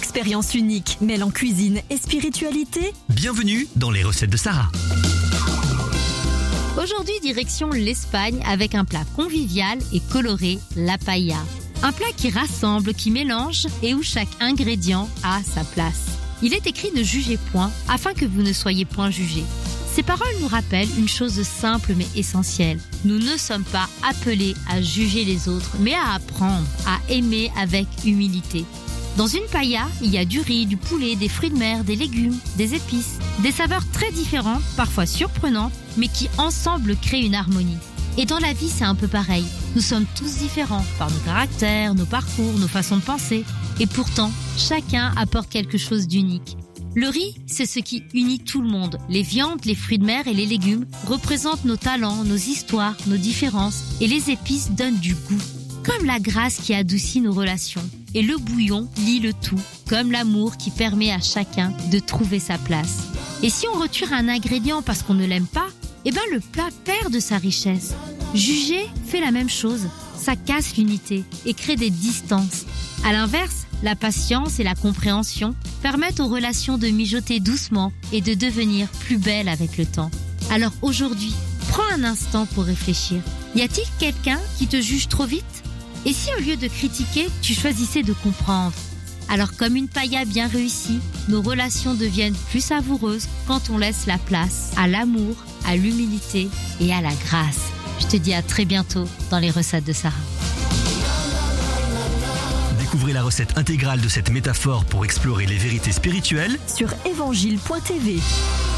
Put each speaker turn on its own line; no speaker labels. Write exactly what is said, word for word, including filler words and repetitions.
expérience unique mêlant cuisine et spiritualité.
Bienvenue dans les recettes de Sarah.
Aujourd'hui, direction l'Espagne avec un plat convivial et coloré, la paella. Un plat qui rassemble, qui mélange et où chaque ingrédient a sa place. Il est écrit ne jugez point afin que vous ne soyez point jugés. Ces paroles nous rappellent une chose simple mais essentielle. Nous ne sommes pas appelés à juger les autres, mais à apprendre, à aimer avec humilité. Dans une paella, il y a du riz, du poulet, des fruits de mer, des légumes, des épices, des saveurs très différentes, parfois surprenantes, mais qui ensemble créent une harmonie. Et dans la vie, c'est un peu pareil. Nous sommes tous différents par nos caractères, nos parcours, nos façons de penser. Et pourtant, chacun apporte quelque chose d'unique. Le riz, c'est ce qui unit tout le monde. Les viandes, les fruits de mer et les légumes représentent nos talents, nos histoires, nos différences. Et les épices donnent du goût, comme la grâce qui adoucit nos relations. Et le bouillon lie le tout, comme l'amour qui permet à chacun de trouver sa place. Et si on retire un ingrédient parce qu'on ne l'aime pas, eh ben le plat perd de sa richesse. Juger fait la même chose. Ça casse l'unité et crée des distances. À l'inverse, la patience et la compréhension permettent aux relations de mijoter doucement et de devenir plus belles avec le temps. Alors aujourd'hui, prends un instant pour réfléchir. Y a-t-il quelqu'un qui te juge trop vite ? Et si au lieu de critiquer, tu choisissais de comprendre ? Alors comme une paella bien réussie, nos relations deviennent plus savoureuses quand on laisse la place à l'amour, à l'humilité et à la grâce. Je te dis à très bientôt dans les recettes de Sarah.
Découvrez la recette intégrale de cette métaphore pour explorer les vérités spirituelles
sur évangile point t v.